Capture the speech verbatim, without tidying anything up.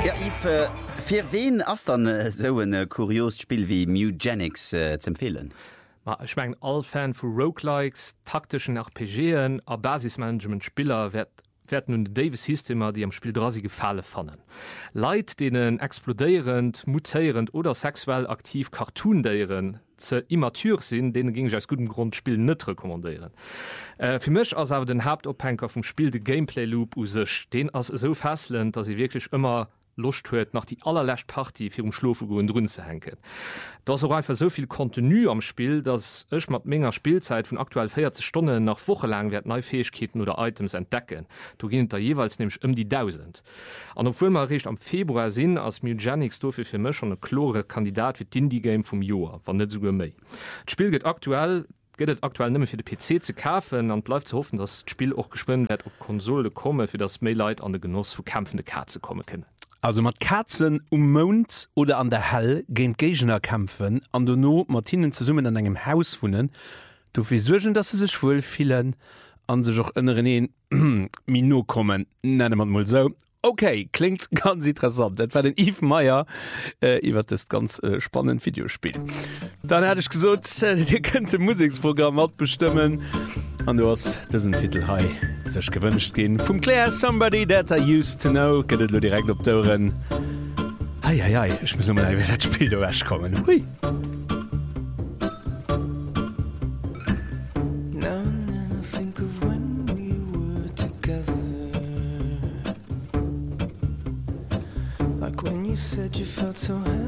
Ja, if, äh, für wen ass dann äh, so ein äh, kurios Spiel wie Mugenics äh, zu empfehlen? Ich mein, all Fan vu Roguelikes, taktischen R P Gen a Basismanagement-Spieler werden nun de Davis-Systemer, die am Spiel drasi gefale fannen. Leiit denen explodierend, mutierend oder sexuell aktiv Cartoondeieren ze immatur sinn, denen ging ich aus gutem Grund Spiel net rekommandieren. Äh, für michch as den Hauptabhänger vom Spiel de Gameplay-Loop usech, den as so fesseln, dass sie wirklich immer Lust huet nach die allerlächt Party fir um Schlofe go run ze henken. Da ist auch einfach so viel Kontinu am Spiel, dass ech mat ménger Spielzeit vun aktuell vierzig Stunden nach Woche lang werd neue Fähigkeiten oder Items entdecken. Du ginnet da jeweils nämlich um die tausend. An obwohl man recht am Februar sinn als Mugenics dofir fir mech schon e klore Kandidat fir d'Indie Game vom Joar, wann net so méi. Das Spiel geht aktuell geht aktuell nimmer für den P C zu kaufen, dann bleibt zu hoffen, dass das Spiel auch gespannt wird, ob Konsole komme, für das Mailight an den Genuss für kämpfende Katze kommen können. Also mat Katzen um Mond oder an der Hell géint Gegner kämpfen, an du no Martinen zu summen an engem Haus vunnen, du fi sugen, dat se sech wohl fielen an sech och ënneren Min no kommen, nenne man mal so. Okay, klingt ganz interessant. Dat war den Yves Meyer äh, iwwer das ganz äh, spannend Videospiel. Dann hätte ich gesagt, äh, Di könnt de Musiksprogramm mat bestimmen. An du hast diesen Titel hei sech gewünscht gehen. Vom Claire Somebody That I Used to Know gehtt du direkt op Touren. Hei, hei, hei, ich muss mal das Spiel da kommen. Hui. Said you felt so happy.